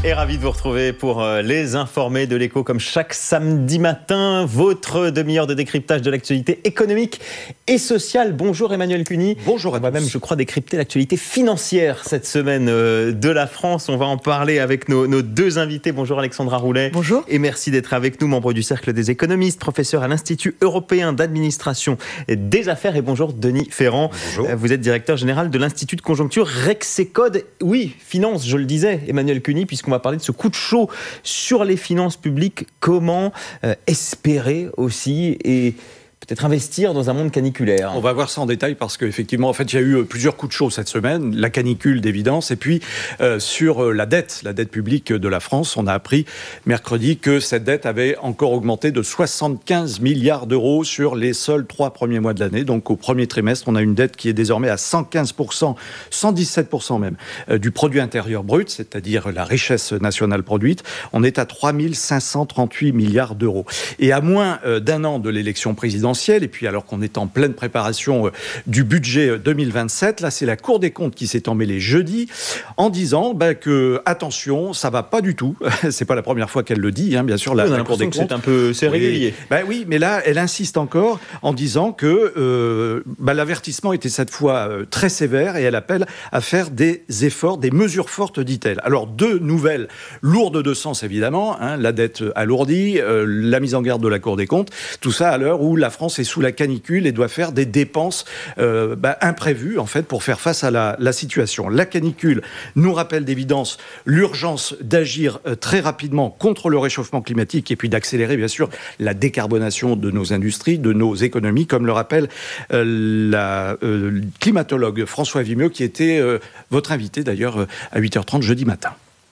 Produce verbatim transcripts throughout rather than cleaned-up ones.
Et ravi de vous retrouver pour les informés de l'écho comme chaque samedi matin. Votre demi-heure de décryptage de l'actualité économique et sociale. Bonjour Emmanuel Cuny. Bonjour à tous. On va même, je crois, décrypter l'actualité financière cette semaine de la France. On va en parler avec nos, nos deux invités. Bonjour Alexandra Roulet. Bonjour. Et merci d'être avec nous, membre du Cercle des économistes, professeur à l'Institut européen d'administration des affaires. Et bonjour Denis Ferrand. Bonjour. Vous êtes directeur général de l'Institut de conjoncture Rexecode. Oui, finance, je le disais, Emmanuel Cuny, puisqu'on on va parler de ce coup de chaud sur les finances publiques. Comment euh, espérer aussi et peut-être investir dans un monde caniculaire? On va voir ça en détail parce qu'effectivement, en fait, il y a eu plusieurs coups de chaud cette semaine. La canicule, d'évidence. Et puis, euh, sur la dette, la dette publique de la France, on a appris mercredi que cette dette avait encore augmenté de soixante-quinze milliards d'euros sur les seuls trois premiers mois de l'année. Donc, au premier trimestre, on a une dette qui est désormais à cent quinze pour cent, cent dix-sept pour cent même, euh, du produit intérieur brut, c'est-à-dire la richesse nationale produite. On est à trois mille cinq cent trente-huit milliards d'euros. Et à moins euh, d'un an de l'élection présidentielle, et puis alors qu'on est en pleine préparation du budget deux mille vingt-sept, là c'est la Cour des comptes qui s'est emmêlée jeudi en disant bah, que attention, ça va pas du tout. C'est pas la première fois qu'elle le dit, hein, bien sûr. La, oui, on a la Cour des que comptes, c'est un peu c'est régulier. Oui, bah, oui, mais là elle insiste encore en disant que euh, bah, l'avertissement était cette fois euh, très sévère et elle appelle à faire des efforts, des mesures fortes, dit-elle. Alors deux nouvelles lourdes de sens évidemment, hein, la dette alourdie, euh, la mise en garde de la Cour des comptes, tout ça à l'heure où la France est sous la canicule et doit faire des dépenses euh, bah, imprévues en fait pour faire face à la, la situation. La canicule nous rappelle d'évidence l'urgence d'agir euh, très rapidement contre le réchauffement climatique et puis d'accélérer bien sûr la décarbonation de nos industries, de nos économies, comme le rappelle euh, la euh, climatologue François Vimeux qui était euh, votre invité d'ailleurs euh, à huit heures trente jeudi matin.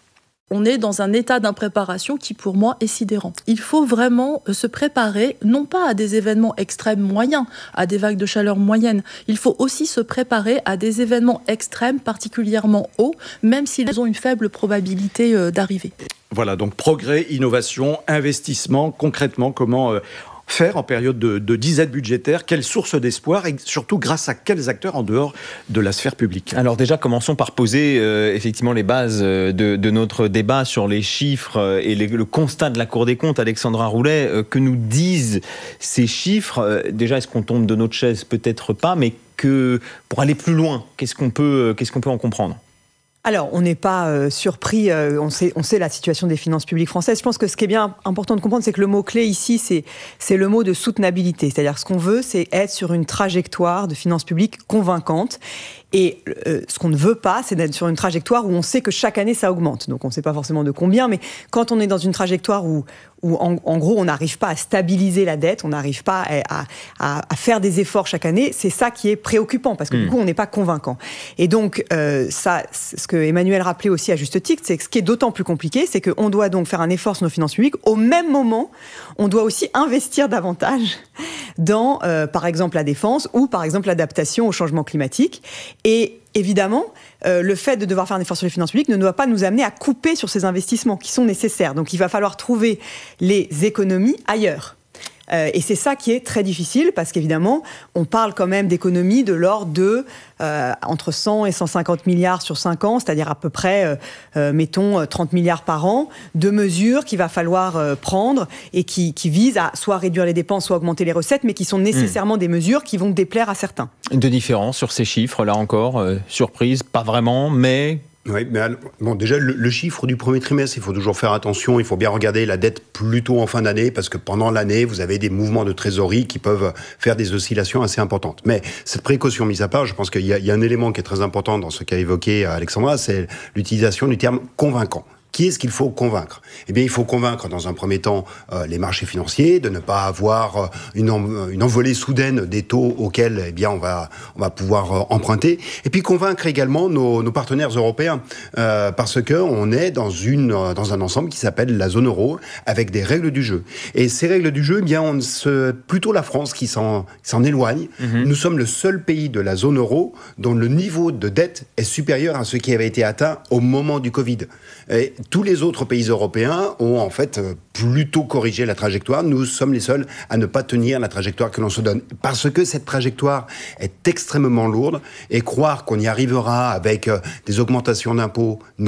On est dans un état d'impréparation qui, pour moi, est sidérant. Il faut vraiment se préparer, non pas à des événements extrêmes moyens, à des vagues de chaleur moyennes. Il faut aussi se préparer à des événements extrêmes particulièrement hauts, même s'ils ont une faible probabilité d'arriver. Voilà, donc progrès, innovation, investissement, concrètement, comment... Euh, faire en période de, de disette budgétaire, quelle source d'espoir et surtout grâce à quels acteurs en dehors de la sphère publique? Alors déjà, commençons par poser euh, effectivement les bases de, de notre débat sur les chiffres euh, et les, le constat de la Cour des comptes. Alexandra Roulet, euh, que nous disent ces chiffres? euh, Déjà, est-ce qu'on tombe de notre chaise? Peut-être pas, mais que pour aller plus loin, qu'est-ce qu'on peut, euh, qu'est-ce qu'on peut en comprendre? Alors, on n'est pas euh, surpris, euh, on, sait, on sait la situation des finances publiques françaises. Je pense que ce qui est bien important de comprendre, c'est que le mot-clé ici, c'est, c'est le mot de soutenabilité. C'est-à-dire ce qu'on veut, c'est être sur une trajectoire de finances publiques convaincante. Et euh, ce qu'on ne veut pas, c'est d'être sur une trajectoire où on sait que chaque année, ça augmente. Donc, on ne sait pas forcément de combien, mais quand on est dans une trajectoire où, où en, en gros, on n'arrive pas à stabiliser la dette, on n'arrive pas à, à, à faire des efforts chaque année, c'est ça qui est préoccupant, parce que mmh. du coup, on n'est pas convaincant. Et donc, euh, ça, ce que Emmanuel rappelait aussi à juste titre, c'est que ce qui est d'autant plus compliqué, c'est qu'on doit donc faire un effort sur nos finances publiques. Au même moment, on doit aussi investir davantage dans, euh, par exemple, la défense ou, par exemple, l'adaptation au changement climatique. Et évidemment, euh, le fait de devoir faire un effort sur les finances publiques ne doit pas nous amener à couper sur ces investissements qui sont nécessaires. Donc, il va falloir trouver les économies ailleurs. Euh, et c'est ça qui est très difficile parce qu'évidemment, on parle quand même d'économies de l'ordre de euh, entre cent et cent cinquante milliards sur cinq ans, c'est-à-dire à peu près, euh, euh, mettons, trente milliards par an, de mesures qu'il va falloir euh, prendre et qui, qui visent à soit réduire les dépenses, soit augmenter les recettes, mais qui sont nécessairement mmh. des mesures qui vont déplaire à certains. De différence sur ces chiffres, là encore, euh, surprise, pas vraiment, mais... Oui, mais bon, déjà, le, le chiffre du premier trimestre, il faut toujours faire attention, il faut bien regarder la dette plutôt en fin d'année, parce que pendant l'année, vous avez des mouvements de trésorerie qui peuvent faire des oscillations assez importantes. Mais cette précaution mise à part, je pense qu'il y a, il y a un élément qui est très important dans ce qu'a évoqué Alexandra, c'est l'utilisation du terme « convaincant ». Qui est-ce qu'il faut convaincre? Eh bien, il faut convaincre, dans un premier temps, euh, les marchés financiers de ne pas avoir une, en, une envolée soudaine des taux auxquels, eh bien, on va, on va pouvoir euh, emprunter. Et puis, convaincre également nos, nos partenaires européens, euh, parce que on est dans une, dans un ensemble qui s'appelle la zone euro, avec des règles du jeu. Et ces règles du jeu, eh bien, on se, plutôt la France qui s'en, qui s'en éloigne. Mm-hmm. Nous sommes le seul pays de la zone euro dont le niveau de dette est supérieur à ce qui avait été atteint au moment du Covid. Et tous les autres pays européens ont en fait plutôt corrigé la trajectoire. Nous sommes les seuls à ne pas tenir la trajectoire que l'on se donne. Parce que cette trajectoire est extrêmement lourde et croire qu'on y arrivera avec des augmentations d'impôts, non.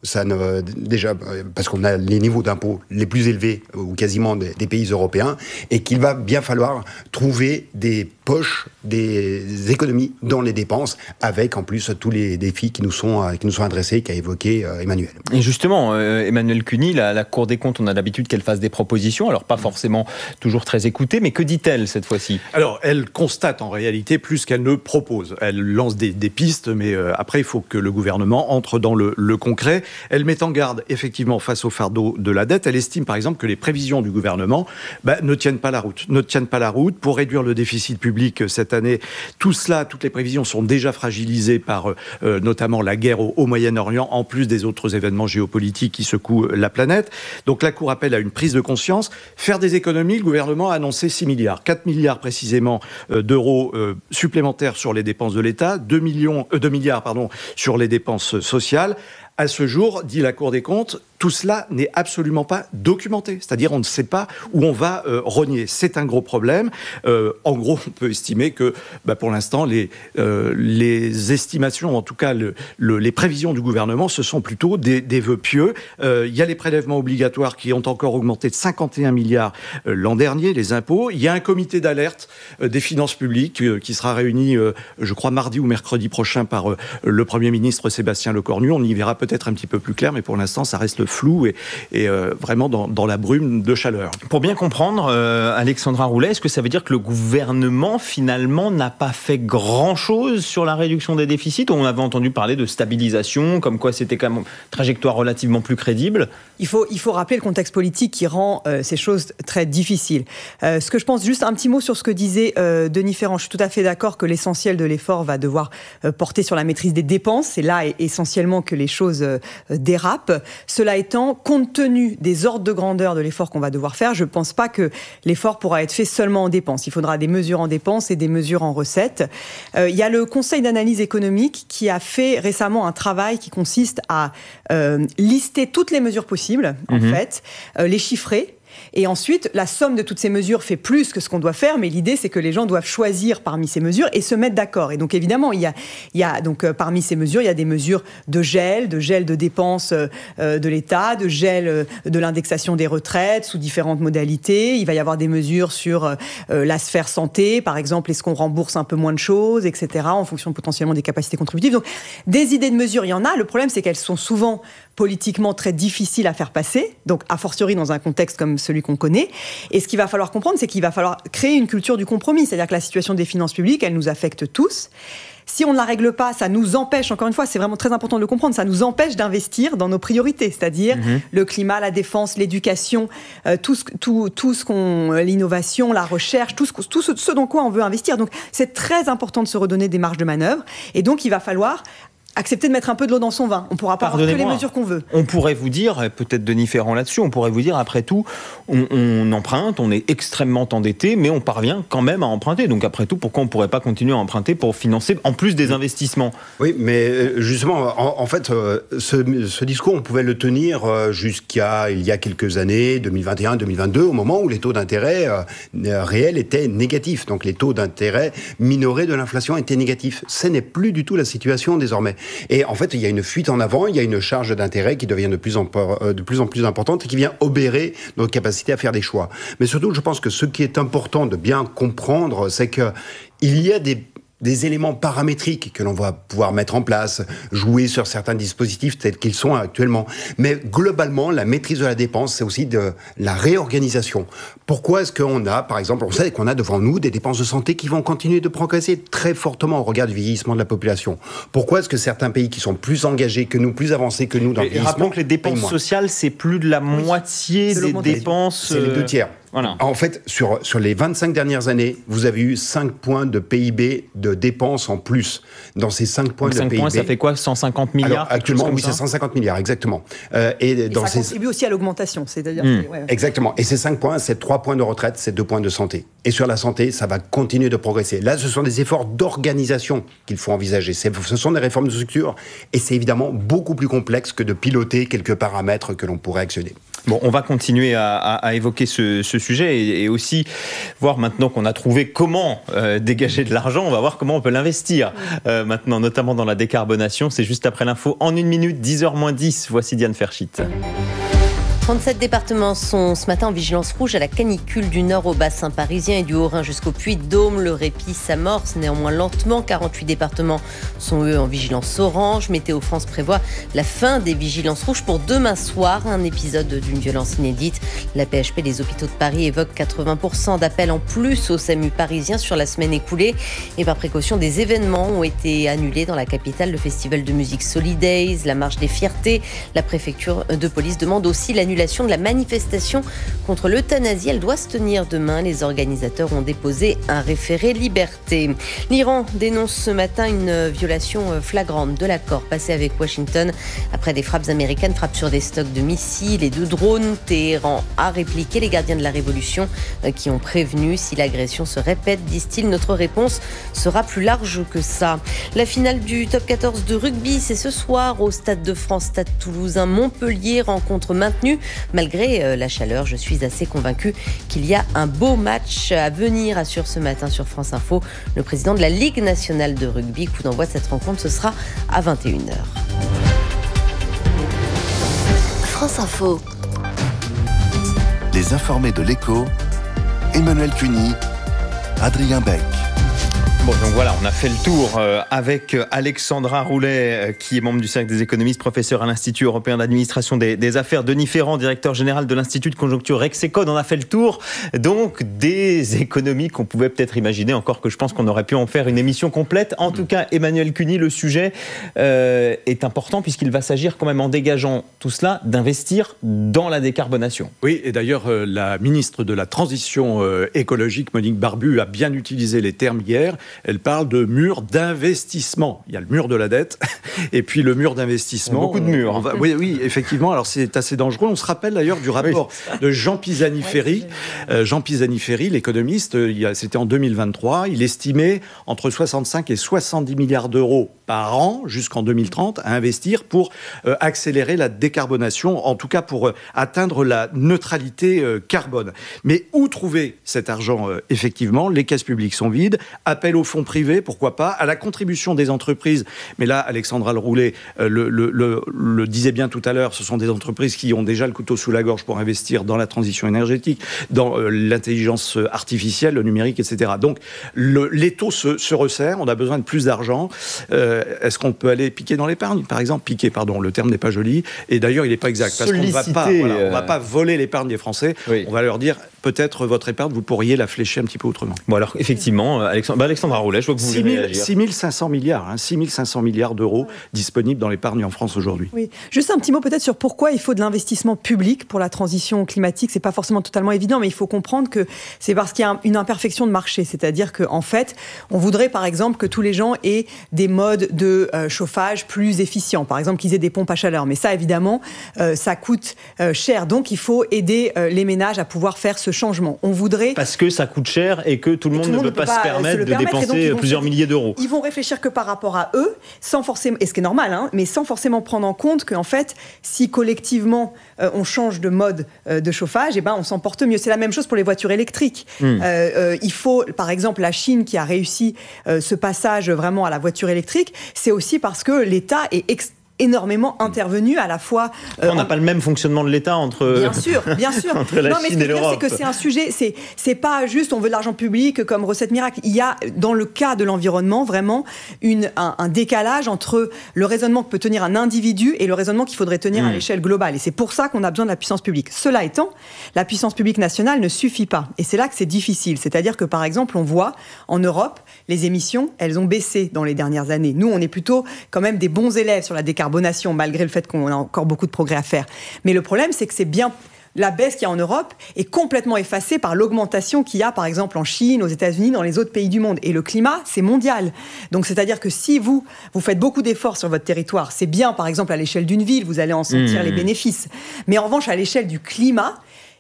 Ça ne, déjà, parce qu'on a les niveaux d'impôts les plus élevés, ou quasiment des, des pays européens, et qu'il va bien falloir trouver des poches, des économies dans les dépenses, avec en plus tous les défis qui nous sont, qui nous sont adressés, qu'a évoqué euh, Emmanuel. Et justement, euh, Emmanuel Cuny, la, la Cour des comptes, on a l'habitude qu'elle fasse des propositions, alors pas forcément toujours très écoutées, mais que dit-elle cette fois-ci ? Alors, elle constate en réalité plus qu'elle ne propose. Elle lance des, des pistes, mais euh, après, il faut que le gouvernement entre dans le, le concret. Elle met en garde, effectivement, face au fardeau de la dette. Elle estime, par exemple, que les prévisions du gouvernement bah, ne tiennent pas la route. Ne tiennent pas la route pour réduire le déficit public cette année. Tout cela, toutes les prévisions sont déjà fragilisées par euh, notamment la guerre au, au Moyen-Orient, en plus des autres événements géopolitiques qui secouent la planète. Donc la Cour appelle à une prise de conscience. Faire des économies, le gouvernement a annoncé six milliards. quatre milliards précisément euh, d'euros euh, supplémentaires sur les dépenses de l'État, deux milliards pardon, sur les dépenses sociales. À ce jour, dit la Cour des comptes, tout cela n'est absolument pas documenté. C'est-à-dire, on ne sait pas où on va euh, rogner. C'est un gros problème. Euh, en gros, on peut estimer que, bah, pour l'instant, les, euh, les estimations, en tout cas, le, le, les prévisions du gouvernement, ce sont plutôt des, des vœux pieux. Euh, il y a les prélèvements obligatoires qui ont encore augmenté de cinquante et un milliards euh, l'an dernier, les impôts. Il y a un comité d'alerte euh, des finances publiques euh, qui sera réuni, euh, je crois, mardi ou mercredi prochain par euh, le Premier ministre Sébastien Lecornu. On y verra peut-être un petit peu plus clair, mais pour l'instant, ça reste le flou et, et euh, vraiment dans, dans la brume de chaleur. Pour bien comprendre, euh, Alexandra Roulet, est-ce que ça veut dire que le gouvernement, finalement, n'a pas fait grand-chose sur la réduction des déficits ? On avait entendu parler de stabilisation, comme quoi c'était quand même une trajectoire relativement plus crédible. Il faut, il faut rappeler le contexte politique qui rend euh, ces choses très difficiles. Euh, ce que je pense, juste un petit mot sur ce que disait euh, Denis Ferrand. Je suis tout à fait d'accord que l'essentiel de l'effort va devoir euh, porter sur la maîtrise des dépenses. C'est là essentiellement que les choses euh, dérapent. Cela étant, compte tenu des ordres de grandeur de l'effort qu'on va devoir faire, je ne pense pas que l'effort pourra être fait seulement en dépenses. Il faudra des mesures en dépenses et des mesures en recettes. Euh, il y a le Conseil d'analyse économique qui a fait récemment un travail qui consiste à euh, lister toutes les mesures possibles, en mmh. fait, euh, les chiffrer. Et ensuite, la somme de toutes ces mesures fait plus que ce qu'on doit faire, mais l'idée, c'est que les gens doivent choisir parmi ces mesures et se mettre d'accord. Et donc, évidemment, il y a, il y a donc, euh, parmi ces mesures, il y a des mesures de gel, de gel de dépenses euh, de l'État, de gel euh, de l'indexation des retraites sous différentes modalités. Il va y avoir des mesures sur euh, la sphère santé, par exemple, est-ce qu'on rembourse un peu moins de choses, et cetera, en fonction potentiellement des capacités contributives. Donc, des idées de mesures, il y en a. Le problème, c'est qu'elles sont souvent politiquement très difficiles à faire passer, donc a fortiori dans un contexte comme celui qu'on connaît. Et ce qu'il va falloir comprendre, c'est qu'il va falloir créer une culture du compromis, c'est-à-dire que la situation des finances publiques, elle nous affecte tous. Si on ne la règle pas, ça nous empêche, encore une fois, c'est vraiment très important de le comprendre, ça nous empêche d'investir dans nos priorités, c'est-à-dire mmh. le climat, la défense, l'éducation, euh, tout, ce, tout, tout ce qu'on, l'innovation, la recherche, tout ce, tout ce, ce dans quoi on veut investir. Donc c'est très important de se redonner des marges de manœuvre. Et donc il va falloir accepter de mettre un peu de l'eau dans son vin. On ne pourra pas avoir que les mesures qu'on veut. On pourrait vous dire, peut-être Denis Ferrand là-dessus, on pourrait vous dire, après tout, on, on emprunte, on est extrêmement endetté, mais on parvient quand même à emprunter. Donc après tout, pourquoi on ne pourrait pas continuer à emprunter pour financer, en plus des investissements ? Oui, mais justement, en, en fait, ce, ce discours, on pouvait le tenir jusqu'à il y a quelques années, deux mille vingt et un, deux mille vingt-deux, au moment où les taux d'intérêt euh, réels étaient négatifs. Donc les taux d'intérêt minorés de l'inflation étaient négatifs. Ce n'est plus du tout la situation désormais. Et en fait, il y a une fuite en avant, il y a une charge d'intérêt qui devient de plus en, de plus, en plus importante et qui vient obérer notre capacité à faire des choix. Mais surtout, je pense que ce qui est important de bien comprendre, c'est qu'il y a des des éléments paramétriques que l'on va pouvoir mettre en place, jouer sur certains dispositifs tels qu'ils sont actuellement. Mais globalement, la maîtrise de la dépense, c'est aussi de la réorganisation. Pourquoi est-ce qu'on a, par exemple, on sait qu'on a devant nous des dépenses de santé qui vont continuer de progresser très fortement au regard du vieillissement de la population. Pourquoi est-ce que certains pays qui sont plus engagés que nous, plus avancés que nous dans le vieillissement... Rappelons que les dépenses sociales, c'est plus de la oui. moitié des dépenses... C'est les deux tiers. Voilà. En fait, sur, sur les vingt-cinq dernières années, vous avez eu cinq points de P I B de dépenses en plus. Dans ces cinq points Donc de cinq P I B... points, ça fait quoi, cent cinquante milliards? Alors, actuellement, oui, c'est cent cinquante milliards, exactement. Euh, et, et dans ça ces... contribue aussi à l'augmentation, c'est-à-dire... Mmh. Ouais, ouais. Exactement. Et ces cinq points, c'est trois points de retraite, c'est deux points de santé. Et sur la santé, ça va continuer de progresser. Là, ce sont des efforts d'organisation qu'il faut envisager. C'est, ce sont des réformes de structure. Et c'est évidemment beaucoup plus complexe que de piloter quelques paramètres que l'on pourrait actionner. Bon, on va continuer à, à, à évoquer ce, ce sujet et, et aussi voir maintenant qu'on a trouvé comment euh, dégager de l'argent, on va voir comment on peut l'investir euh, maintenant, notamment dans la décarbonation. C'est juste après l'info en une minute, dix heures moins dix. Voici Diane Ferchit. trente-sept départements sont ce matin en vigilance rouge à la canicule du nord au bassin parisien et du Haut-Rhin jusqu'au Puy-de-Dôme. Le répit s'amorce néanmoins lentement. quarante-huit départements sont eux en vigilance orange. Météo France prévoit la fin des vigilances rouges pour demain soir. Un épisode d'une violence inédite. La P H P des hôpitaux de Paris évoque quatre-vingts pour cent d'appels en plus au SAMU parisien sur la semaine écoulée. Et par précaution, des événements ont été annulés dans la capitale. Le festival de musique Solidays, la marche des fiertés. La préfecture de police demande aussi l'annulation de la manifestation contre l'euthanasie. Elle doit se tenir demain. Les organisateurs ont déposé un référé liberté. L'Iran dénonce ce matin une violation flagrante de l'accord passé avec Washington après des frappes américaines, frappes sur des stocks de missiles et de drones. Téhéran a répliqué. Les gardiens de la révolution qui ont prévenu si l'agression se répète, disent-ils, notre réponse sera plus large que ça. La finale du top quatorze de rugby, c'est ce soir au Stade de France, Stade Toulousain, Montpellier, rencontre maintenue. Malgré la chaleur, je suis assez convaincue qu'il y a un beau match à venir, assure ce matin sur France Info le président de la Ligue nationale de rugby. Coup d'envoi de cette rencontre, ce sera à vingt et une heures. France Info. Les informés de l'Écho, Emmanuel Cuny, Adrien Beck. Bon, donc voilà, on a fait le tour euh, avec Alexandra Roulet, euh, qui est membre du Cercle des économistes, professeur à l'Institut européen d'administration des, des affaires, Denis Ferrand, directeur général de l'Institut de conjoncture Rexecode. On a fait le tour donc des économies qu'on pouvait peut-être imaginer, encore que je pense qu'on aurait pu en faire une émission complète. En tout cas, Emmanuel Cuny, le sujet euh, est important puisqu'il va s'agir quand même, en dégageant tout cela, d'investir dans la décarbonation. Oui, et d'ailleurs, euh, la ministre de la Transition euh, écologique, Monique Barbu, a bien utilisé les termes hier. Elle parle de mur d'investissement. Il y a le mur de la dette et puis le mur d'investissement. Beaucoup de murs. On va, oui, oui, effectivement. Alors c'est assez dangereux. On se rappelle d'ailleurs du rapport oui. de Jean Pisani-Ferry. Euh, Jean Pisani-Ferry, l'économiste, c'était en deux mille vingt-trois. Il estimait entre soixante-cinq et soixante-dix milliards d'euros par an jusqu'en deux mille trente à investir pour euh, accélérer la décarbonation, en tout cas pour euh, atteindre la neutralité euh, carbone. Mais où trouver cet argent euh, effectivement? Les caisses publiques sont vides. Appel aux fonds privés, pourquoi pas, à la contribution des entreprises. Mais là, Alexandra Roulet euh, le, le, le, le disait bien tout à l'heure, ce sont des entreprises qui ont déjà le couteau sous la gorge pour investir dans la transition énergétique, dans euh, l'intelligence artificielle, le numérique, et cetera. Donc, le, les taux se, se resserrent, on a besoin de plus d'argent. Euh, est-ce qu'on peut aller piquer dans l'épargne, par exemple? Piquer, pardon, le terme n'est pas joli. Et d'ailleurs, il n'est pas exact, parce qu'on ne va pas, voilà, on va pas voler l'épargne des Français. Oui. On va leur dire, peut-être votre épargne, vous pourriez la flécher un petit peu autrement. Bon, alors, effectivement, Alexandre, bah, Alexandra Roulet, je vois que vous voulez réagir. six mille cinq cents milliards, hein, six mille cinq cents milliards d'euros ouais. disponibles dans l'épargne en France aujourd'hui. Oui. Juste un petit mot peut-être sur pourquoi il faut de l'investissement public pour la transition climatique. C'est pas forcément totalement évident, mais il faut comprendre que c'est parce qu'il y a une imperfection de marché. C'est-à-dire qu'en fait, on voudrait par exemple que tous les gens aient des modes de euh, chauffage plus efficients. Par exemple, qu'ils aient des pompes à chaleur. Mais ça, évidemment, euh, ça coûte euh, cher. Donc, il faut aider euh, les ménages à pouvoir faire ce changement. On voudrait... Parce que ça coûte cher et que tout le monde, tout le monde ne peut pas, pas se permettre de permettre, dépenser plusieurs milliers d'euros. Ils vont réfléchir que par rapport à eux, sans forcément, et ce qui est normal, hein, mais sans forcément prendre en compte qu'en fait, si collectivement euh, on change de mode euh, de chauffage, eh ben on s'en porte mieux. C'est la même chose pour les voitures électriques. Mmh. Euh, euh, il faut, par exemple, la Chine qui a réussi euh, ce passage vraiment à la voiture électrique, c'est aussi parce que l'État est extrêmement énormément intervenu à la fois. Euh, on n'a en... pas le même fonctionnement de l'État entre. Bien sûr, bien sûr. entre la non, mais Chine ce et l'Europe. C'est que c'est un sujet. C'est c'est pas juste on veut de l'argent public comme recette miracle. Il y a dans le cas de l'environnement vraiment une un, un décalage entre le raisonnement que peut tenir un individu et le raisonnement qu'il faudrait tenir mmh. à l'échelle globale. Et c'est pour ça qu'on a besoin de la puissance publique. Cela étant, la puissance publique nationale ne suffit pas. Et c'est là que c'est difficile. C'est-à-dire que par exemple, on voit en Europe les émissions, elles ont baissé dans les dernières années. Nous, on est plutôt quand même des bons élèves sur la décarbonation, malgré le fait qu'on a encore beaucoup de progrès à faire. Mais le problème, c'est que c'est bien... La baisse qu'il y a en Europe est complètement effacée par l'augmentation qu'il y a, par exemple, en Chine, aux États-Unis, dans les autres pays du monde. Et le climat, c'est mondial. Donc, c'est-à-dire que si vous, vous faites beaucoup d'efforts sur votre territoire, c'est bien, par exemple, à l'échelle d'une ville, vous allez en sentir mmh. les bénéfices. Mais en revanche, à l'échelle du climat,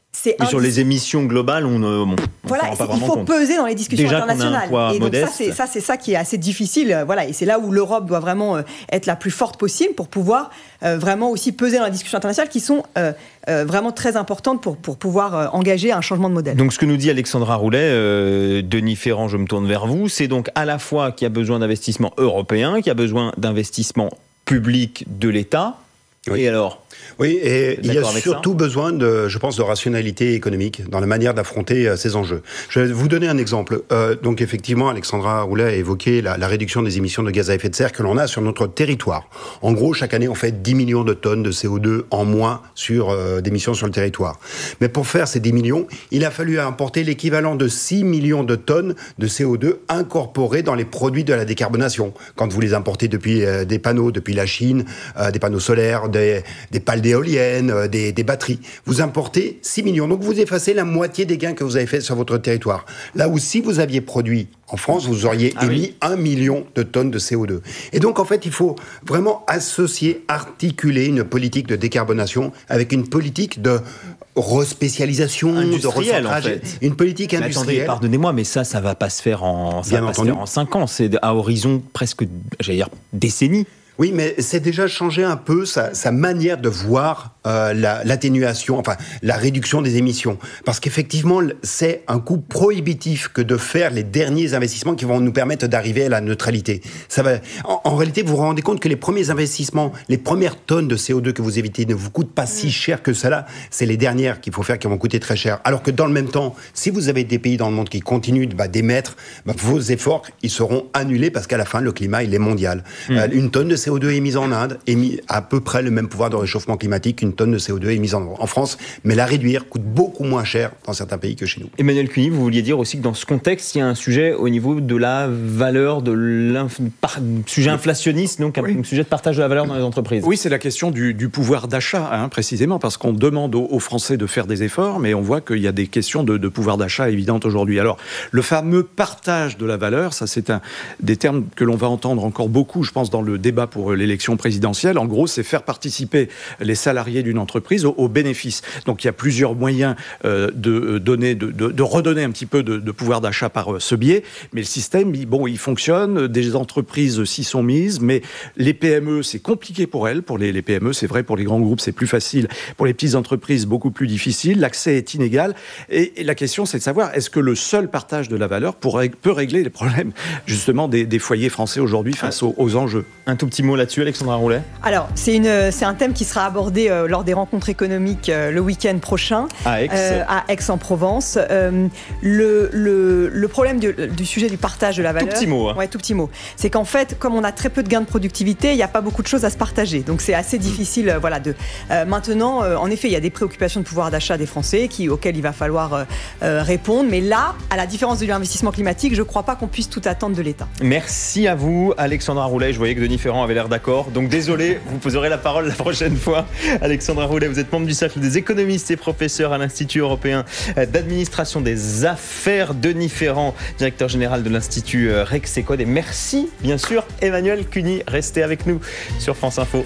c'est Mais sur les émissions globales, on ne bon, voilà, pas il faut compte. peser dans les discussions Déjà internationales. Qu'on a un poids et donc modeste. ça, c'est ça, c'est ça qui est assez difficile. Voilà, et c'est là où l'Europe doit vraiment être la plus forte possible pour pouvoir euh, vraiment aussi peser dans les discussions internationales qui sont euh, euh, vraiment très importantes pour pour pouvoir euh, engager un changement de modèle. Donc ce que nous dit Alexandra Roulet, euh, Denis Ferrand, je me tourne vers vous, c'est donc à la fois qu'il y a besoin d'investissements européens, qu'il y a besoin d'investissements publics de l'État. Oui. Et alors ? Oui, et il y a surtout ça besoin de, je pense, de rationalité économique dans la manière d'affronter euh, ces enjeux. Je vais vous donner un exemple. Euh, donc effectivement, Alexandra Roulet a évoqué la, la réduction des émissions de gaz à effet de serre que l'on a sur notre territoire. En gros, chaque année, on fait dix millions de tonnes de C O deux en moins sur euh, d'émissions sur le territoire. Mais pour faire ces dix millions, il a fallu importer l'équivalent de six millions de tonnes de C O deux incorporés dans les produits de la décarbonation. Quand vous les importez depuis euh, des panneaux, depuis la Chine, euh, des panneaux solaires, des, des pales d'éoliennes, des, des batteries. Vous importez six millions. Donc vous effacez la moitié des gains que vous avez fait sur votre territoire. Là où si vous aviez produit en France, vous auriez ah émis oui. un million de tonnes de C O deux. Et donc en fait, il faut vraiment associer, articuler une politique de décarbonation avec une politique de respécialisation, de recentrage, en fait. Une politique mais industrielle. Attendez, pardonnez-moi, mais ça, ça va pas se faire en, ça va pas se faire en cinq ans. C'est à horizon presque, j'allais dire, décennie. Oui, mais c'est déjà changé un peu sa, sa manière de voir euh, la, l'atténuation, enfin la réduction des émissions. Parce qu'effectivement, c'est un coût prohibitif que de faire les derniers investissements qui vont nous permettre d'arriver à la neutralité. Ça va. En, en réalité, vous vous rendez compte que les premiers investissements, les premières tonnes de C O deux que vous évitez ne vous coûtent pas si cher que cela. C'est les dernières qu'il faut faire qui vont coûter très cher. Alors que dans le même temps, si vous avez des pays dans le monde qui continuent bah, d'émettre, bah, vos efforts, ils seront annulés parce qu'à la fin, le climat, il est mondial. Mmh. Euh, une tonne de C O deux émise en Inde émis à peu près le même pouvoir de réchauffement climatique qu'une tonne de C O deux émise en, en France, mais la réduire coûte beaucoup moins cher dans certains pays que chez nous. Emmanuel Cuny, vous vouliez dire aussi que dans ce contexte, il y a un sujet au niveau de la valeur, de l'inf... Par... sujet inflationniste, donc oui. un sujet de partage de la valeur dans les entreprises. Oui, c'est la question du, du pouvoir d'achat, hein, précisément, parce qu'on demande aux, aux Français de faire des efforts, mais on voit qu'il y a des questions de, de pouvoir d'achat évidentes aujourd'hui. Alors, le fameux partage de la valeur, ça c'est un des termes que l'on va entendre encore beaucoup, je pense, dans le débat pour l'élection présidentielle. En gros, c'est faire participer les salariés d'une entreprise aux, aux bénéfices. Donc, il y a plusieurs moyens euh, de donner, de, de, de redonner un petit peu de, de pouvoir d'achat par euh, ce biais. Mais le système, il, bon, il fonctionne. Des entreprises s'y sont mises, mais les P M E, c'est compliqué pour elles. Pour les, les P M E, c'est vrai. Pour les grands groupes, c'est plus facile. Pour les petites entreprises, beaucoup plus difficile. L'accès est inégal. Et, et la question, c'est de savoir, est-ce que le seul partage de la valeur pourrait, peut régler les problèmes, justement, des, des foyers français aujourd'hui face aux, aux enjeux? Un tout petit mot là-dessus, Alexandra Roulet. Alors, c'est, une, c'est un thème qui sera abordé euh, lors des rencontres économiques euh, le week-end prochain à Aix, euh, à Aix-en-Provence. Euh, le, le, le problème du, du sujet du partage de la valeur... Tout petit mot. Hein. Ouais, tout petit mot. C'est qu'en fait, comme on a très peu de gains de productivité, il n'y a pas beaucoup de choses à se partager. Donc, c'est assez difficile. Euh, voilà, de, euh, maintenant, euh, en effet, il y a des préoccupations de pouvoir d'achat des Français qui, auxquelles il va falloir euh, euh, répondre. Mais là, à la différence de l'investissement climatique, je ne crois pas qu'on puisse tout attendre de l'État. Merci à vous, Alexandra Roulet. Je voyais que Denis Ferrand avait l'air d'accord. Donc, désolé, vous aurez la parole la prochaine fois. Alexandra Roulet, vous êtes membre du Cercle des économistes et professeur à l'Institut européen d'administration des affaires. Denis Ferrand, directeur général de l'Institut Rexecode. Et merci, bien sûr, Emmanuel Cuny. Restez avec nous sur France Info.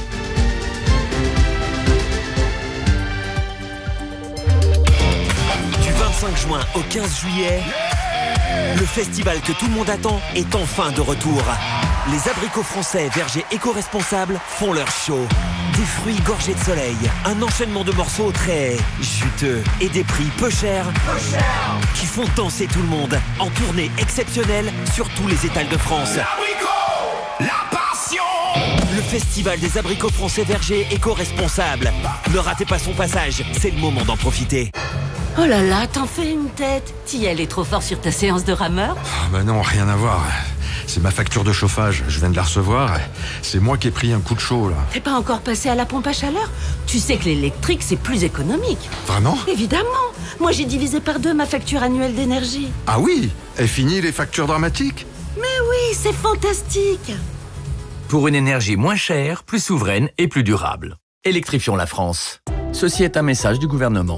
Du vingt-cinq juin au quinze juillet, le festival que tout le monde attend est enfin de retour. Les abricots français vergers éco-responsables font leur show. Des fruits gorgés de soleil, un enchaînement de morceaux très juteux et des prix peu chers, peu chers qui font danser tout le monde en tournée exceptionnelle sur tous les étals de France. L'abricot, la passion. Le festival des abricots français vergers éco-responsables. Ne ratez pas son passage, c'est le moment d'en profiter. Oh là là, t'en fais une tête. T'y allais trop fort sur ta séance de rameur? Oh bah non, rien à voir. C'est ma facture de chauffage, je viens de la recevoir. C'est moi qui ai pris un coup de chaud, là. T'es pas encore passé à la pompe à chaleur? Tu sais que l'électrique, c'est plus économique. Vraiment? Évidemment. Moi, j'ai divisé par deux ma facture annuelle d'énergie. Ah oui? Et fini les factures dramatiques? Mais oui, c'est fantastique. Pour une énergie moins chère, plus souveraine et plus durable. Électrifions la France. Ceci est un message du gouvernement.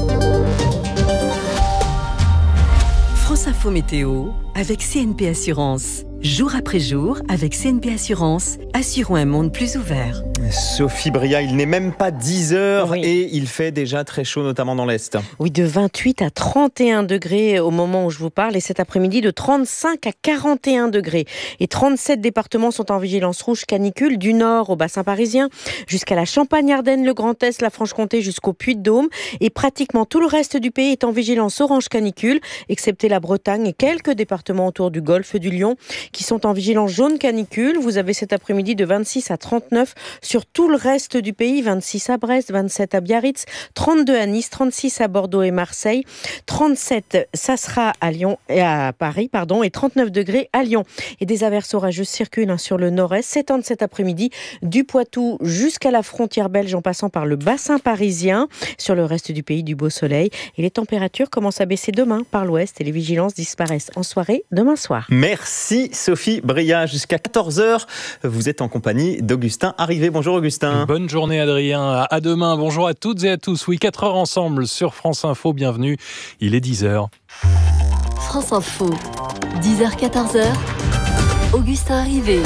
France Info Météo avec C N P Assurance. Jour après jour, avec C N P Assurance, assurons un monde plus ouvert. Sophie Bria, il n'est même pas dix heures oui. et il fait déjà très chaud, notamment dans l'Est. Oui, de vingt-huit à trente et un degrés au moment où je vous parle, et cet après-midi de trente-cinq à quarante et un degrés. Et trente-sept départements sont en vigilance rouge canicule, du nord au bassin parisien, jusqu'à la Champagne-Ardenne, le Grand Est, la Franche-Comté, jusqu'au Puy-de-Dôme. Et pratiquement tout le reste du pays est en vigilance orange canicule, excepté la Bretagne et quelques départements autour du golfe du Lion, qui sont en vigilance jaune canicule. Vous avez cet après-midi de vingt-six à trente-neuf sur tout le reste du pays, vingt-six à Brest, vingt-sept à Biarritz, trente-deux à Nice, trente-six à Bordeaux et Marseille, trente-sept, ça sera à Lyon et à Paris, pardon, et trente-neuf degrés à Lyon. Et des averses orageuses circulent hein, sur le nord-est, s'étendent cet après-midi du Poitou jusqu'à la frontière belge en passant par le bassin parisien. Sur le reste du pays, du beau soleil. Et les températures commencent à baisser demain par l'ouest et les vigilances disparaissent en soirée demain soir. Merci Sophie Bria. Jusqu'à quatorze heures, vous êtes en compagnie d'Augustin Arrivé. Bonjour Augustin. Bonne journée Adrien, à demain. Bonjour à toutes et à tous. Oui, quatre heures ensemble sur France Info, bienvenue. Il est dix heures. France Info, dix heures quatorze heures. Augustin Arrivé.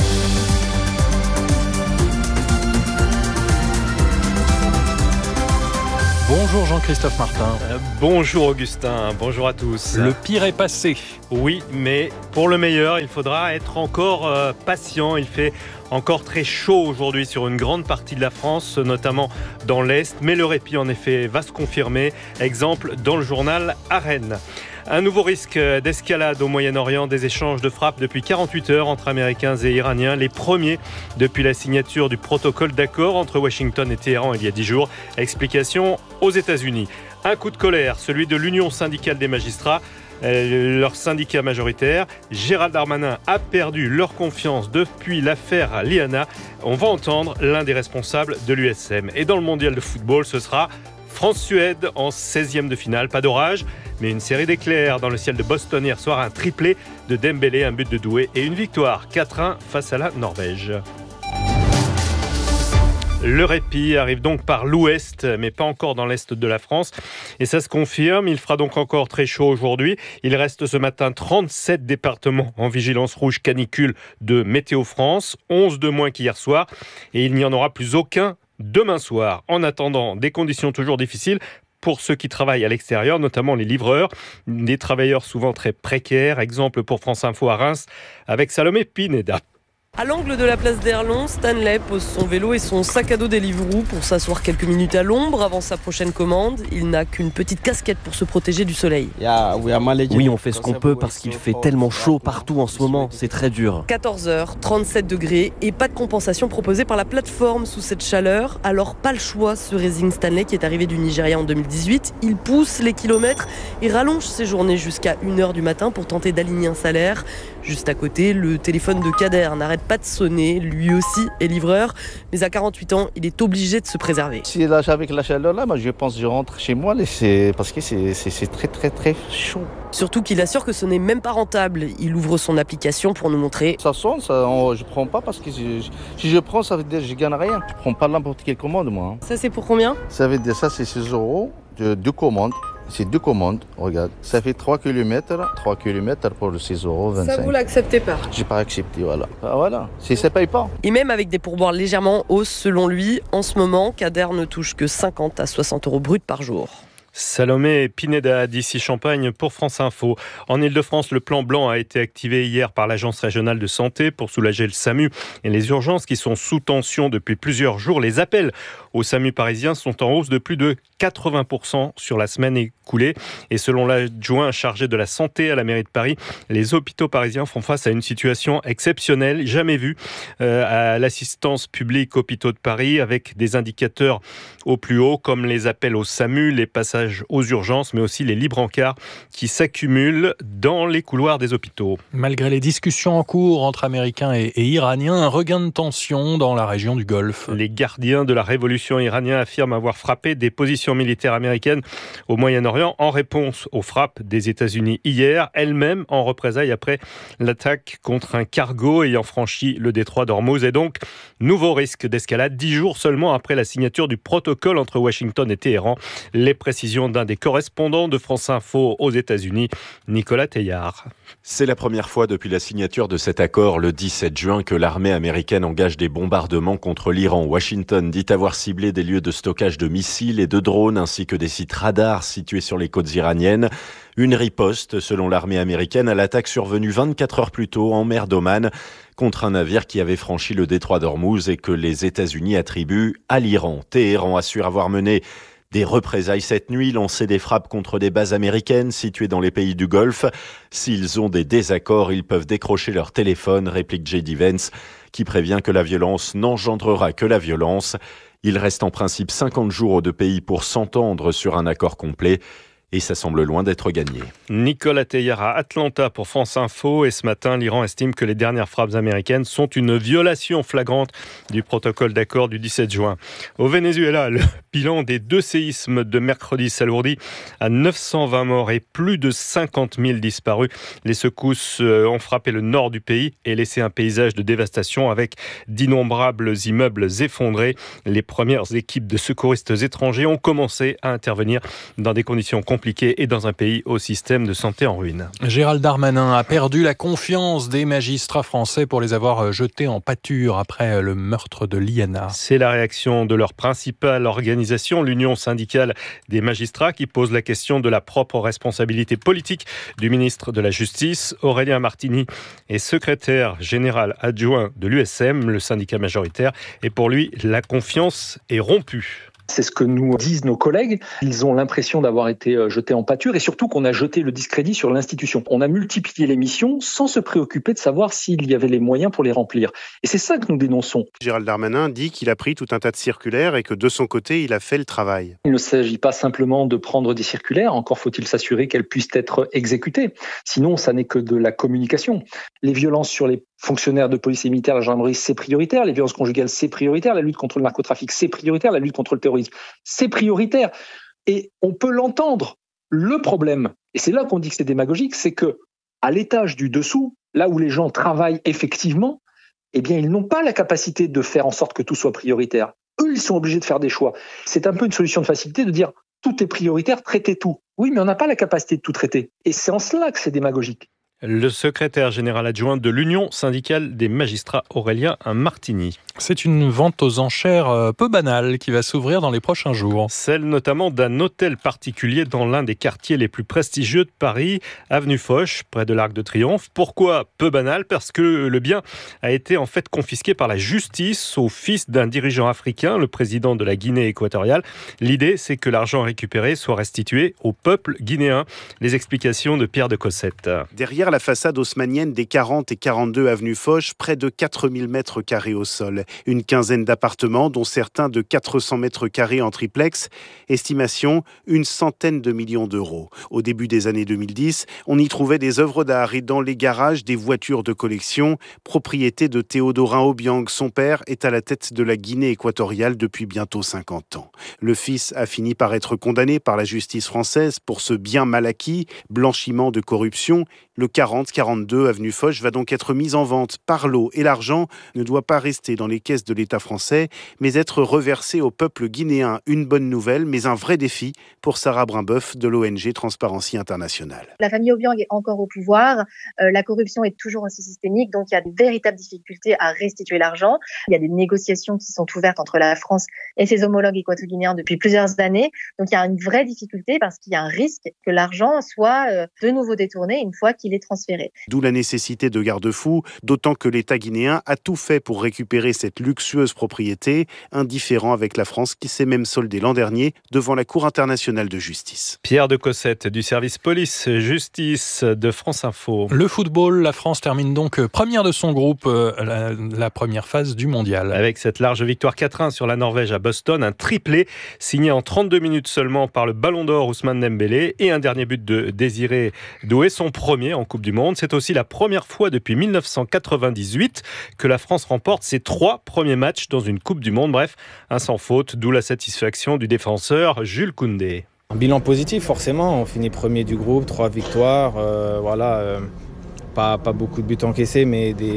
Bonjour Jean-Christophe Martin. Euh, bonjour Augustin, bonjour à tous. Le pire est passé. Oui, mais pour le meilleur, il faudra être encore euh, patient. Il fait encore très chaud aujourd'hui sur une grande partie de la France, notamment dans l'Est. Mais le répit, en effet, va se confirmer. Exemple dans le journal à Rennes. Un nouveau risque d'escalade au Moyen-Orient, des échanges de frappes depuis quarante-huit heures entre Américains et Iraniens, les premiers depuis la signature du protocole d'accord entre Washington et Téhéran il y a dix jours. Explication aux États-Unis. Un coup de colère, celui de l'Union syndicale des magistrats, euh, leur syndicat majoritaire. Gérald Darmanin a perdu leur confiance depuis l'affaire Liana. On va entendre l'un des responsables de l'U S M. Et dans le mondial de football, ce sera France-Suède en seizième de finale. Pas d'orage, mais une série d'éclairs dans le ciel de Boston hier soir. Un triplé de Dembélé, un but de Doué et une victoire quatre un face à la Norvège. Le répit arrive donc par l'ouest, mais pas encore dans l'est de la France. Et ça se confirme, il fera donc encore très chaud aujourd'hui. Il reste ce matin trente-sept départements en vigilance rouge canicule de Météo France, onze de moins qu'hier soir. Et il n'y en aura plus aucun demain soir. En attendant, des conditions toujours difficiles pour ceux qui travaillent à l'extérieur, notamment les livreurs, des travailleurs souvent très précaires. Exemple pour France Info à Reims, avec Salomé Pineda. À l'angle de la place d'Erlon, Stanley pose son vélo et son sac à dos Deliveroo pour s'asseoir quelques minutes à l'ombre avant sa prochaine commande. Il n'a qu'une petite casquette pour se protéger du soleil. Oui, on fait ce qu'on peut parce qu'il fait tellement chaud partout en ce moment, c'est très dur. quatorze heures, trente-sept degrés et pas de compensation proposée par la plateforme sous cette chaleur. Alors pas le choix, se résigne Stanley qui est arrivé du Nigeria en deux mille dix-huit. Il pousse les kilomètres et rallonge ses journées jusqu'à une heure du matin pour tenter d'aligner un salaire. Juste à côté, le téléphone de Kader n'arrête pas de sonner, lui aussi est livreur, mais à quarante-huit ans, il est obligé de se préserver. Si là, avec la chaleur là, moi je pense que je rentre chez moi c'est parce que c'est, c'est, c'est très très très chaud. Surtout qu'il assure que ce n'est même pas rentable. Il ouvre son application pour nous montrer. Ça sonne, ça, on, je prends pas parce que si je, si je prends, ça veut dire que je gagne rien. Je prends pas n'importe quelle commande moi. Ça c'est pour combien? Ça veut dire ça c'est six euros de deux commandes. C'est deux commandes, regarde. Ça fait trois kilomètres, trois kilomètres pour six euros vingt-cinq. Ça, vous l'acceptez pas? J'ai pas accepté, voilà. Ah, voilà, c'est, ça paye pas. Et même avec des pourboires légèrement en hausse, selon lui, en ce moment, Kader ne touche que cinquante à soixante euros bruts par jour. Salomé Pineda d'ici Champagne pour France Info. En Ile-de-France, le plan blanc a été activé hier par l'Agence régionale de santé pour soulager le SAMU et les urgences qui sont sous tension depuis plusieurs jours. Les appels au SAMU parisien sont en hausse de plus de quatre-vingts pour cent sur la semaine écoulée. Et selon l'adjoint chargé de la santé à la mairie de Paris, les hôpitaux parisiens font face à une situation exceptionnelle, jamais vue euh, à l'assistance publique hôpitaux de Paris, avec des indicateurs au plus haut comme les appels au SAMU, les passages aux urgences, mais aussi les libres encarts qui s'accumulent dans les couloirs des hôpitaux. Malgré les discussions en cours entre Américains et, et Iraniens, un regain de tension dans la région du Golfe. Les gardiens de la révolution iranienne affirment avoir frappé des positions militaires américaines au Moyen-Orient en réponse aux frappes des États-Unis hier, elles-mêmes en représailles après l'attaque contre un cargo ayant franchi le détroit d'Ormuz. Et donc, nouveau risque d'escalade dix jours seulement après la signature du protocole entre Washington et Téhéran. Les précisions précisions d'un des correspondants de France Info aux États-Unis, Nicolas Teillard. C'est la première fois depuis la signature de cet accord le dix-sept juin que l'armée américaine engage des bombardements contre l'Iran. Washington dit avoir ciblé des lieux de stockage de missiles et de drones ainsi que des sites radars situés sur les côtes iraniennes. Une riposte, selon l'armée américaine, à l'attaque survenue vingt-quatre heures plus tôt en mer d'Oman contre un navire qui avait franchi le détroit d'Ormuz et que les États-Unis attribuent à l'Iran. Téhéran assure avoir mené des représailles cette nuit, lancé des frappes contre des bases américaines situées dans les pays du Golfe. S'ils ont des désaccords, ils peuvent décrocher leur téléphone, réplique J D Vance, qui prévient que la violence n'engendrera que la violence. Il reste en principe cinquante jours aux deux pays pour s'entendre sur un accord complet. Et ça semble loin d'être gagné. Nicolas Teillard à Atlanta pour France Info. Et ce matin, l'Iran estime que les dernières frappes américaines sont une violation flagrante du protocole d'accord du dix-sept juin. Au Venezuela, le bilan des deux séismes de mercredi s'alourdit à neuf cent vingt morts et plus de cinquante mille disparus. Les secousses ont frappé le nord du pays et laissé un paysage de dévastation avec d'innombrables immeubles effondrés. Les premières équipes de secouristes étrangers ont commencé à intervenir dans des conditions compliquées et dans un pays au système de santé en ruine. Gérald Darmanin a perdu la confiance des magistrats français pour les avoir jetés en pâture après le meurtre de Liana. C'est la réaction de leur principale organisation, l'Union syndicale des magistrats, qui pose la question de la propre responsabilité politique du ministre de la Justice. Aurélien Martini est secrétaire général adjoint de l'U S M, le syndicat majoritaire, et pour lui, la confiance est rompue. C'est ce que nous disent nos collègues. Ils ont l'impression d'avoir été jetés en pâture et surtout qu'on a jeté le discrédit sur l'institution. On a multiplié les missions sans se préoccuper de savoir s'il y avait les moyens pour les remplir. Et c'est ça que nous dénonçons. Gérald Darmanin dit qu'il a pris tout un tas de circulaires et que de son côté, il a fait le travail. Il ne s'agit pas simplement de prendre des circulaires, encore faut-il s'assurer qu'elles puissent être exécutées. Sinon, ça n'est que de la communication. Les violences sur les fonctionnaires de police et militaires, la gendarmerie, c'est prioritaire. Les violences conjugales, c'est prioritaire. La lutte contre le narcotrafic, c'est prioritaire. La lutte contre le terrorisme, c'est prioritaire. Et on peut l'entendre. Le problème, et c'est là qu'on dit que c'est démagogique, c'est que à l'étage du dessous, là où les gens travaillent effectivement, eh bien, ils n'ont pas la capacité de faire en sorte que tout soit prioritaire. Eux, ils sont obligés de faire des choix. C'est un peu une solution de facilité de dire tout est prioritaire, traitez tout. Oui, mais on n'a pas la capacité de tout traiter. Et c'est en cela que c'est démagogique. Le secrétaire général adjoint de l'Union syndicale des magistrats, Aurélien Martini. C'est une vente aux enchères peu banale qui va s'ouvrir dans les prochains jours. Celle notamment d'un hôtel particulier dans l'un des quartiers les plus prestigieux de Paris, avenue Foch, près de l'Arc de Triomphe. Pourquoi peu banal ? Parce que le bien a été en fait confisqué par la justice au fils d'un dirigeant africain, le président de la Guinée équatoriale. L'idée, c'est que l'argent récupéré soit restitué au peuple guinéen. Les explications de Pierre de Cossette. Derrière la façade haussmannienne des quarante et quarante-deux avenue Foch, près de quatre mille mètres carrés au sol. Une quinzaine d'appartements, dont certains de quatre cents mètres carrés en triplex. Estimation, une centaine de millions d'euros. Au début des années deux mille dix, on y trouvait des œuvres d'art et dans les garages des voitures de collection, propriété de Théodorin Obiang. Son père est à la tête de la Guinée équatoriale depuis bientôt cinquante ans. Le fils a fini par être condamné par la justice française pour ce bien mal acquis, blanchiment de corruption. Le quarante quarante-deux avenue Foch va donc être mis en vente par lot et l'argent ne doit pas rester dans les caisses de l'État français, mais être reversé au peuple guinéen. Une bonne nouvelle, mais un vrai défi pour Sarah Brimboeuf de l'O N G Transparency International. La famille Obiang est encore au pouvoir, euh, la corruption est toujours aussi systémique, donc il y a de véritables difficultés à restituer l'argent. Il y a des négociations qui sont ouvertes entre la France et ses homologues équato-guinéens depuis plusieurs années, donc il y a une vraie difficulté parce qu'il y a un risque que l'argent soit euh, de nouveau détourné une fois qu'il est transféré. D'où la nécessité de garde-fous, d'autant que l'État guinéen a tout fait pour récupérer cette luxueuse propriété, indifférent avec la France qui s'est même soldée l'an dernier devant la Cour internationale de justice. Pierre de Cossette du service police-justice de France Info. Le football, la France termine donc première de son groupe, la, la première phase du mondial. Avec cette large victoire quatre un sur la Norvège à Boston, un triplé signé en trente-deux minutes seulement par le Ballon d'Or Ousmane Dembélé et un dernier but de Désiré Doué, son premier en Coupe du Monde. C'est aussi la première fois depuis mille neuf cent quatre-vingt-dix-huit que la France remporte ses trois premiers matchs dans une Coupe du Monde. Bref, un sans faute, d'où la satisfaction du défenseur Jules Koundé. Un bilan positif forcément, on finit premier du groupe, trois victoires, euh, voilà, euh, pas, pas beaucoup de buts encaissés mais des,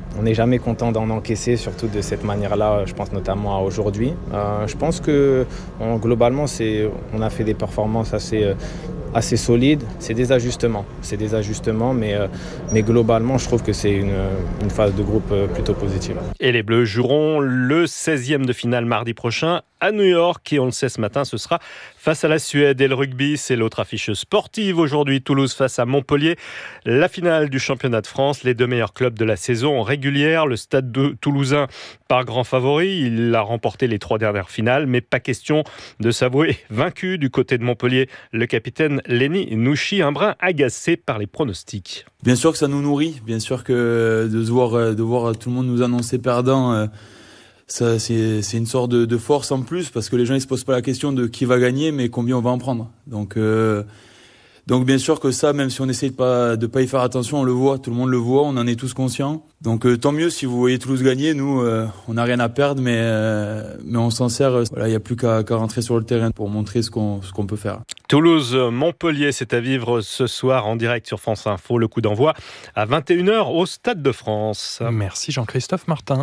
on n'est jamais content d'en encaisser, surtout de cette manière-là, je pense notamment à aujourd'hui. Euh, je pense que on, globalement, c'est, on a fait des performances assez, euh, assez solides. C'est des ajustements, c'est des ajustements, mais, euh, mais globalement, je trouve que c'est une, une phase de groupe plutôt positive. Et les Bleus joueront le seizième de finale mardi prochain à New York. Et on le sait ce matin, ce sera face à la Suède. Et le rugby, c'est l'autre affiche sportive aujourd'hui. Toulouse face à Montpellier. La finale du championnat de France. Les deux meilleurs clubs de la saison régulière. Le Stade de Toulousain par grand favori. Il a remporté les trois dernières finales. Mais pas question de s'avouer vaincu du côté de Montpellier. Le capitaine Lenny Nouchi, un brin agacé par les pronostics. Bien sûr que ça nous nourrit. Bien sûr que de voir, de voir tout le monde nous annoncer perdant... Ça, c'est, c'est une sorte de, de force en plus parce que les gens ils se posent pas la question de qui va gagner mais combien on va en prendre. Donc, euh, donc bien sûr que ça, même si on essaye de pas de pas y faire attention, on le voit, tout le monde le voit, on en est tous conscients. Donc euh, tant mieux si vous voyez Toulouse gagner. Nous, euh, on n'a rien à perdre, mais euh, mais on s'en sert. Voilà, il y a plus qu'à, qu'à rentrer sur le terrain pour montrer ce qu'on ce qu'on peut faire. Toulouse-Montpellier, c'est à vivre ce soir en direct sur France Info. Le coup d'envoi à vingt et une heures au Stade de France. Merci Jean-Christophe Martin.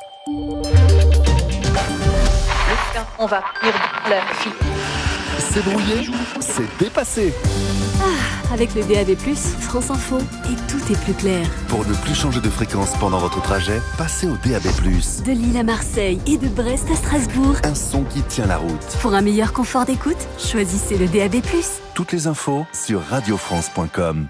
On va la fille. C'est brouillé, c'est dépassé. Ah, avec le D A B plus, France Info, et tout est plus clair. Pour ne plus changer de fréquence pendant votre trajet, passez au D A B plus. De Lille à Marseille et de Brest à Strasbourg. Un son qui tient la route. Pour un meilleur confort d'écoute, choisissez le D A B plus. Toutes les infos sur radio france point com.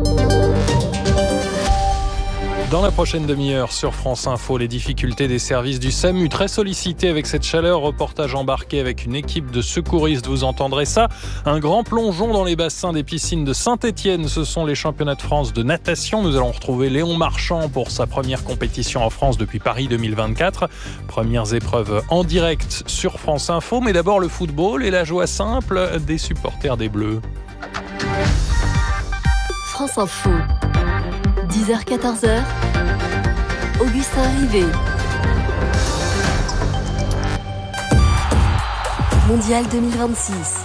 Dans la prochaine demi-heure sur France Info, les difficultés des services du SAMU, très sollicités avec cette chaleur. Reportage embarqué avec une équipe de secouristes, vous entendrez ça. Un grand plongeon dans les bassins des piscines de Saint-Étienne. Ce sont les championnats de France de natation. Nous allons retrouver Léon Marchand pour sa première compétition en France depuis Paris deux mille vingt-quatre. Premières épreuves en direct sur France Info. Mais d'abord le football et la joie simple des supporters des Bleus. France Info. dix heures quatorze heures, Augustin Rivet. Mondial deux mille vingt-six.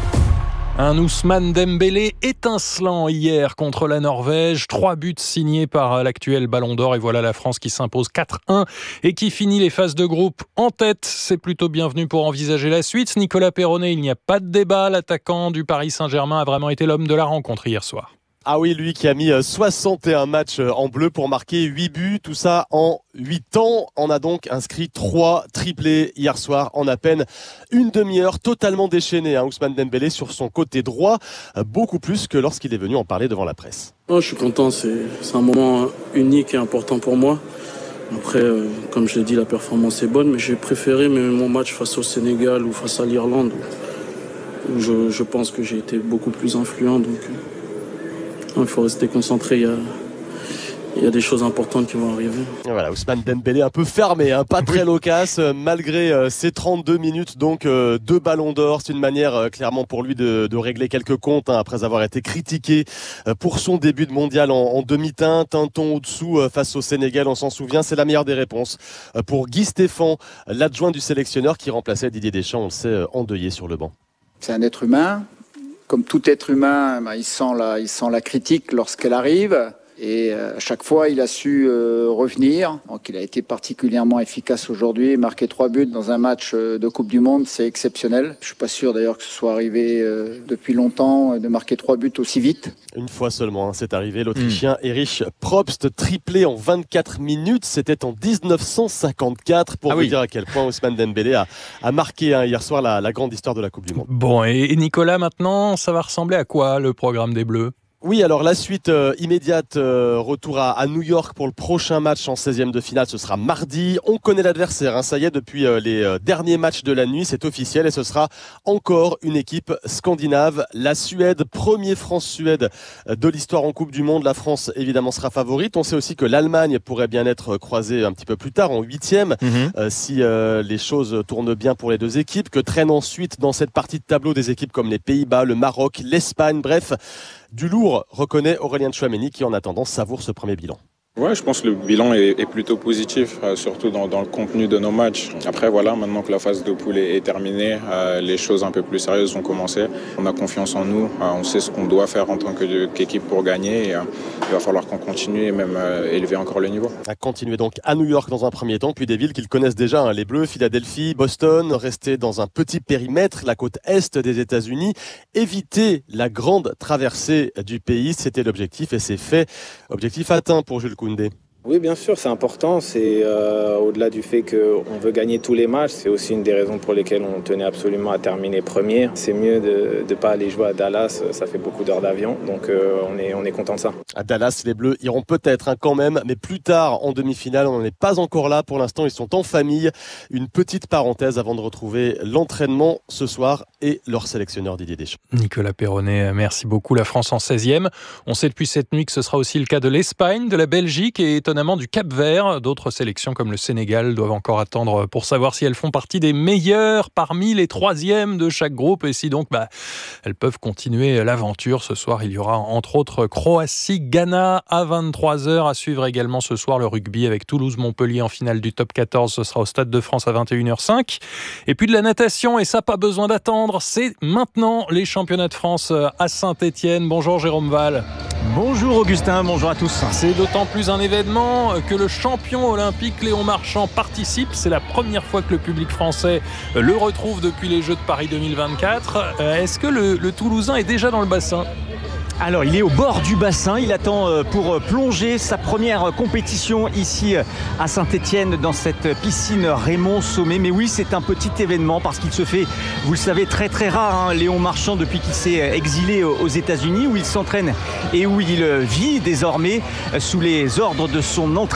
Un Ousmane Dembélé étincelant hier contre la Norvège. Trois buts signés par l'actuel Ballon d'Or. Et voilà la France qui s'impose quatre un et qui finit les phases de groupe en tête. C'est plutôt bienvenu pour envisager la suite. Nicolas Perronnet, il n'y a pas de débat. L'attaquant du Paris Saint-Germain a vraiment été l'homme de la rencontre hier soir. Ah oui, lui qui a mis soixante et un matchs en bleu pour marquer huit buts, tout ça en huit ans. On a donc inscrit trois triplés hier soir en à peine une demi-heure, totalement déchaîné, hein, Ousmane Dembélé sur son côté droit, beaucoup plus que lorsqu'il est venu en parler devant la presse. Oh, je suis content, c'est, c'est un moment unique et important pour moi. Après, euh, comme je l'ai dit, la performance est bonne, mais j'ai préféré mais mon match face au Sénégal ou face à l'Irlande, où je, je pense que j'ai été beaucoup plus influent, donc... Euh... Il faut rester concentré, il y a, il y a des choses importantes qui vont arriver. Voilà, Ousmane Dembélé un peu fermé, hein, pas très loquace, malgré euh, ses trente-deux minutes, donc euh, deux ballons d'or. C'est une manière euh, clairement pour lui de, de régler quelques comptes, hein, après avoir été critiqué euh, pour son début de mondial en, en demi-teinte, un ton au-dessous euh, face au Sénégal, on s'en souvient. C'est la meilleure des réponses euh, pour Guy Stéphane, l'adjoint du sélectionneur qui remplaçait Didier Deschamps, on le sait, euh, endeuillé sur le banc. C'est un être humain. Comme tout être humain, bah, il sent la, il sent la critique lorsqu'elle arrive. Et euh, à chaque fois, il a su euh, revenir. Donc, il a été particulièrement efficace aujourd'hui. Marquer trois buts dans un match euh, de Coupe du Monde, c'est exceptionnel. Je suis pas sûr d'ailleurs que ce soit arrivé euh, depuis longtemps euh, de marquer trois buts aussi vite. Une fois seulement, hein, c'est arrivé. L'Autrichien mmh. Erich Probst, triplé en vingt-quatre minutes. C'était en dix-neuf cent cinquante-quatre. Pour ah vous oui. dire à quel point Ousmane Dembélé a, a marqué hein, hier soir la, la grande histoire de la Coupe du Monde. Bon, et Nicolas, maintenant, ça va ressembler à quoi le programme des Bleus ? Oui, alors la suite euh, immédiate, euh, retour à, à New York pour le prochain match en seizième de finale, ce sera mardi. On connaît l'adversaire, hein, ça y est, depuis euh, les euh, derniers matchs de la nuit, c'est officiel et ce sera encore une équipe scandinave, la Suède, premier France-Suède de l'histoire en Coupe du Monde. La France, évidemment, sera favorite. On sait aussi que l'Allemagne pourrait bien être croisée un petit peu plus tard, en huitième, mmh. euh, si euh, les choses tournent bien pour les deux équipes, que traînent ensuite dans cette partie de tableau des équipes comme les Pays-Bas, le Maroc, l'Espagne, bref... Du lourd, reconnaît Aurélien Tchouaméni qui en attendant savoure ce premier bilan. Ouais, je pense que le bilan est, est plutôt positif, euh, surtout dans, dans le contenu de nos matchs. Après, voilà, maintenant que la phase de poule est, est terminée, euh, les choses un peu plus sérieuses ont commencé. On a confiance en nous, euh, on sait ce qu'on doit faire en tant que, qu'équipe pour gagner. Et, euh, il va falloir qu'on continue et même euh, élever encore le niveau. À continuer donc à New York dans un premier temps, puis des villes qu'ils connaissent déjà, hein, les Bleus, Philadelphie, Boston, rester dans un petit périmètre, la côte est des États-Unis, éviter la grande traversée du pays, c'était l'objectif et c'est fait. Objectif atteint pour Jules Koundé. Oui, bien sûr, c'est important. C'est euh, au-delà du fait qu'on veut gagner tous les matchs, c'est aussi une des raisons pour lesquelles on tenait absolument à terminer premier. C'est mieux de ne pas aller jouer à Dallas, ça fait beaucoup d'heures d'avion, donc euh, on est, on est content de ça. À Dallas, les Bleus iront peut-être hein, quand même, mais plus tard en demi-finale, on n'en est pas encore là. Pour l'instant, ils sont en famille. Une petite parenthèse avant de retrouver l'entraînement ce soir et leur sélectionneur Didier Deschamps. Nicolas Perronnet, merci beaucoup. La France en seizième. On sait depuis cette nuit que ce sera aussi le cas de l'Espagne, de la Belgique et étonnamment du Cap-Vert. D'autres sélections comme le Sénégal doivent encore attendre pour savoir si elles font partie des meilleures parmi les troisièmes de chaque groupe et si donc bah, elles peuvent continuer l'aventure. Ce soir, il y aura entre autres Croatie-Ghana à vingt-trois heures. À suivre également ce soir le rugby avec Toulouse-Montpellier en finale du top quatorze. Ce sera au Stade de France à vingt et une heures cinq. Et puis de la natation, et ça pas besoin d'attendre, c'est maintenant les championnats de France à Saint-Étienne. Bonjour Jérôme Val. Bonjour Augustin, bonjour à tous. C'est d'autant plus un événement que le champion olympique Léon Marchand participe. C'est la première fois que le public français le retrouve depuis les Jeux de Paris deux mille vingt-quatre. Est-ce que le, le Toulousain est déjà dans le bassin ? Alors, il est au bord du bassin. Il attend pour plonger sa première compétition ici à Saint-Étienne dans cette piscine Raymond Sommet. Mais oui, c'est un petit événement parce qu'il se fait, vous le savez, très très rare. Hein, Léon Marchand, depuis qu'il s'est exilé aux États-Unis, où il s'entraîne et où il vit désormais sous les ordres de son entraîneur.